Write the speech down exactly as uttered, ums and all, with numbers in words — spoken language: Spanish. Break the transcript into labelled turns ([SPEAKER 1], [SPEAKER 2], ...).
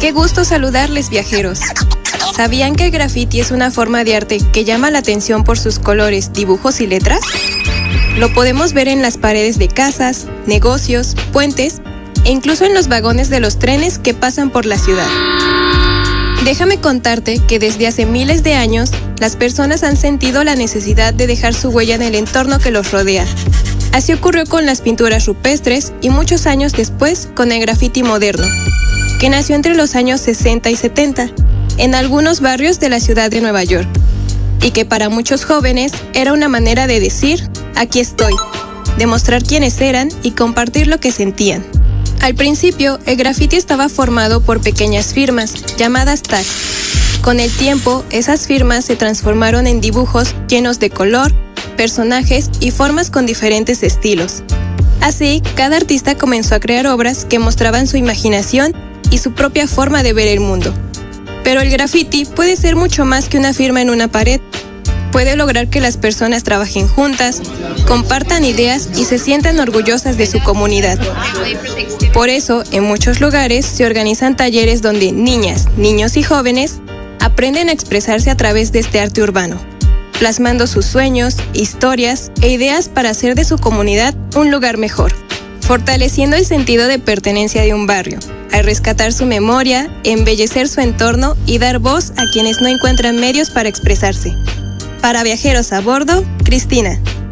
[SPEAKER 1] Qué gusto saludarles, viajeros. ¿Sabían que el graffiti es una forma de arte que llama la atención por sus colores, dibujos y letras? Lo podemos ver en las paredes de casas, negocios, puentes e incluso en los vagones de los trenes que pasan por la ciudad. Déjame contarte que desde hace miles de años, las personas han sentido la necesidad de dejar su huella en el entorno que los rodea. Así ocurrió con las pinturas rupestres y muchos años después con el graffiti moderno, que nació entre los años sesenta y setenta, en algunos barrios de la ciudad de Nueva York, y que para muchos jóvenes era una manera de decir, aquí estoy, demostrar quiénes eran y compartir lo que sentían. Al principio, el graffiti estaba formado por pequeñas firmas, llamadas tags. Con el tiempo, esas firmas se transformaron en dibujos llenos de color, personajes y formas con diferentes estilos. Así, cada artista comenzó a crear obras que mostraban su imaginación y su propia forma de ver el mundo. Pero el graffiti puede ser mucho más que una firma en una pared. Puede lograr que las personas trabajen juntas, compartan ideas y se sientan orgullosas de su comunidad. Por eso, en muchos lugares se organizan talleres donde niñas, niños y jóvenes aprenden a expresarse a través de este arte urbano, plasmando sus sueños, historias e ideas para hacer de su comunidad un lugar mejor, fortaleciendo el sentido de pertenencia de un barrio, al rescatar su memoria, embellecer su entorno y dar voz a quienes no encuentran medios para expresarse. Para Viajeros a Bordo, Cristina.